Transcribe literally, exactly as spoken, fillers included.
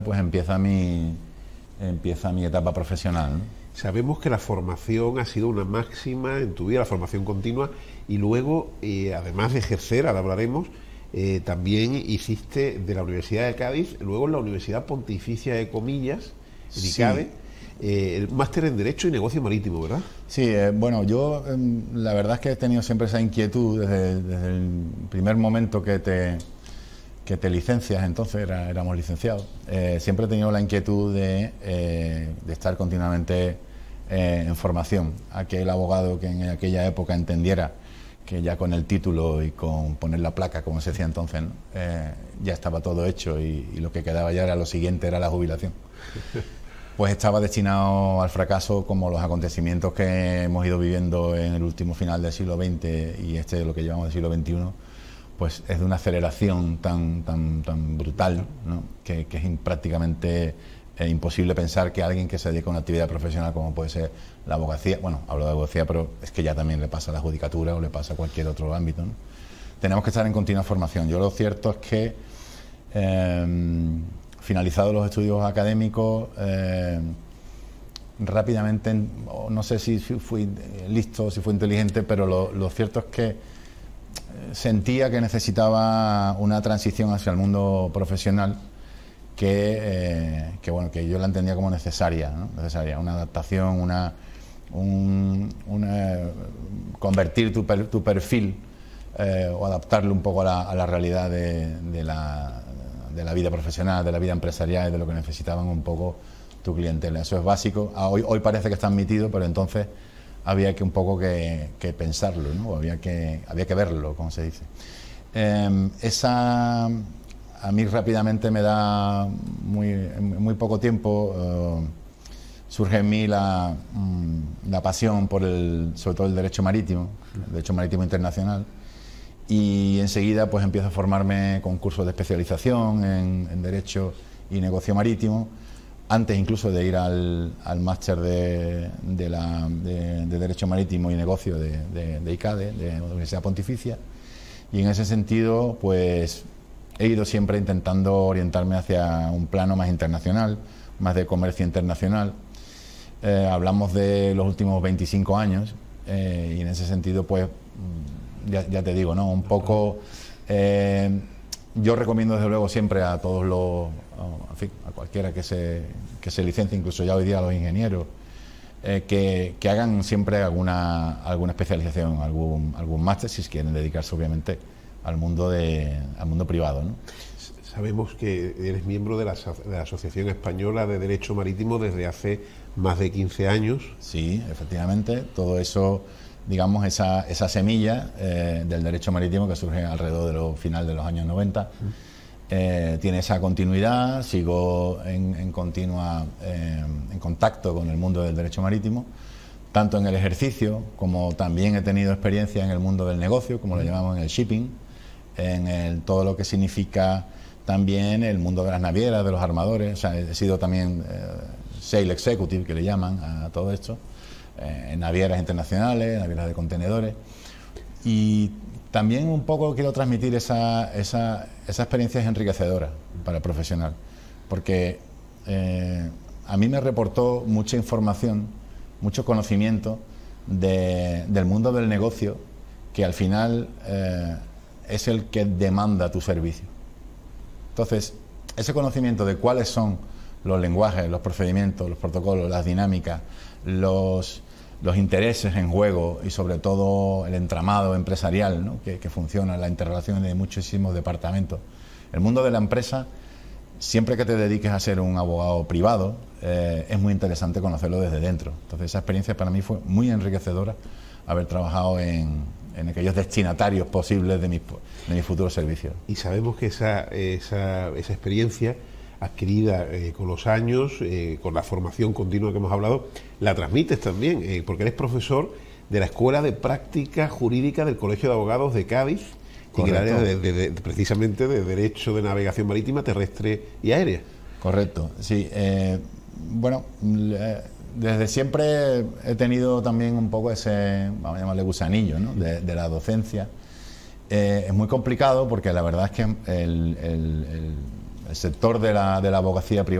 Pues empieza mi, empieza mi etapa profesional, ¿no? Sabemos que la formación ha sido una máxima en tu vida, la formación continua, y luego, eh, además de ejercer, ahora hablaremos, eh, también hiciste de la Universidad de Cádiz, luego en la Universidad Pontificia de Comillas, en ICADE, sí. eh, el máster en Derecho y Negocio Marítimo, ¿verdad? Sí, eh, bueno, yo eh, la verdad es que he tenido siempre esa inquietud desde, desde el primer momento que te... que te licencias, entonces era, éramos licenciados, eh, siempre he tenido la inquietud de, eh, de estar continuamente eh, en formación. Aquel abogado que en aquella época entendiera que ya con el título y con poner la placa, como se decía entonces, ¿no? eh, ya estaba todo hecho y, y lo que quedaba ya era lo siguiente, era la jubilación. Pues estaba destinado al fracaso, como los acontecimientos que hemos ido viviendo en el último final del siglo veinte y este de lo que llevamos del siglo veintiuno, pues es de una aceleración tan tan tan brutal, ¿no? que, que es prácticamente eh, imposible pensar que alguien que se dedica a una actividad profesional como puede ser la abogacía, bueno, hablo de abogacía, pero es que ya también le pasa a la judicatura o le pasa a cualquier otro ámbito, ¿no? Tenemos que estar en continua formación. Yo lo cierto es que eh, finalizados los estudios académicos, eh, rápidamente, no sé si fui listo, si fui inteligente, pero lo, lo cierto es que sentía que necesitaba una transición hacia el mundo profesional que, eh, que bueno, que yo la entendía como necesaria, ¿no? Necesaria, una adaptación, una, un, una convertir tu, per, tu perfil eh, o adaptarlo un poco a la, a la realidad de, de, la, de la vida profesional, de la vida empresarial y de lo que necesitaban un poco tu clientela. Eso es básico. Hoy, hoy parece que está admitido, pero entonces había que un poco que, que pensarlo, ¿no? Había que, había que verlo, como se dice. Eh, esa a mí rápidamente me da muy, en muy poco tiempo eh, surge en mí la, la pasión por el, sobre todo el derecho marítimo, el derecho marítimo internacional, y enseguida pues empiezo a formarme con cursos de especialización en, en derecho y negocio marítimo, antes incluso de ir al, al máster de, de, la, de, de Derecho Marítimo y Negocio de, de, de ICADE, de la Universidad Pontificia, y en ese sentido pues he ido siempre intentando orientarme hacia un plano más internacional, más de comercio internacional. Eh, hablamos de los últimos veinticinco años eh, y en ese sentido pues ya, ya te digo, ¿no? Un poco... Eh, yo recomiendo desde luego siempre a todos los, en fin, a cualquiera que se, que se licencie, incluso ya hoy día a los ingenieros, eh, que, que hagan siempre alguna, alguna especialización, algún, algún máster, si quieren dedicarse obviamente al mundo, de, al mundo privado, ¿no? Sabemos que eres miembro de la, de la Asociación Española de Derecho Marítimo desde hace más de quince años. Sí, efectivamente, todo eso, digamos, esa, esa semilla eh, del derecho marítimo que surge alrededor de los final de los años noventa, eh, tiene esa continuidad. Sigo en, en continua eh, en contacto con el mundo del derecho marítimo, tanto en el ejercicio como también he tenido experiencia en el mundo del negocio, como lo llamamos en el shipping, en el, todo lo que significa también el mundo de las navieras, de los armadores. O sea, he sido también eh, Sail Executive, que le llaman a todo esto, en navieras internacionales, navieras de contenedores, y también un poco quiero transmitir esa, esa, esa experiencia enriquecedora para el profesional, porque eh, a mí me reportó mucha información, mucho conocimiento de, del mundo del negocio, que al final eh, es el que demanda tu servicio. Entonces, ese conocimiento de cuáles son los lenguajes, los procedimientos, los protocolos, las dinámicas, los, los intereses en juego y sobre todo el entramado empresarial, ¿no? que, que funciona, la interrelación de muchísimos departamentos. El mundo de la empresa, siempre que te dediques a ser un abogado privado, eh, es muy interesante conocerlo desde dentro. Entonces esa experiencia para mí fue muy enriquecedora, haber trabajado en, en aquellos destinatarios posibles de mis, de mis futuros servicios. Y sabemos que esa, esa, esa experiencia adquirida eh, con los años, eh, con la formación continua que hemos hablado, la transmites también, eh, porque eres profesor de la Escuela de Práctica Jurídica del Colegio de Abogados de Cádiz, y que el área de, de, de, precisamente de Derecho de Navegación Marítima, Terrestre y Aérea. Correcto, sí. Eh, bueno, eh, desde siempre he tenido también un poco ese, vamos a llamarle gusanillo, ¿no? de, de la docencia. Eh, es muy complicado porque la verdad es que el, el, el el sector de la, de la abogacía privada